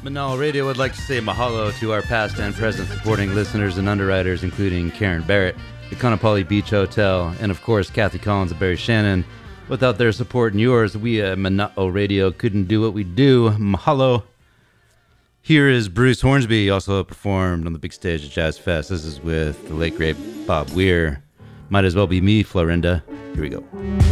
Manal Radio would like to say mahalo to our past and present supporting listeners and underwriters, including Karen Barrett, the Kaanapali Beach Hotel, and of course Kathy Collins and Barry Shannon. Without their support and yours, we at Manal Radio couldn't do what we do. Mahalo. Here is Bruce Hornsby, also performed on the big stage at Jazz Fest. This is with the late great Bob Weir. Might as well be me, Florinda. Here we go.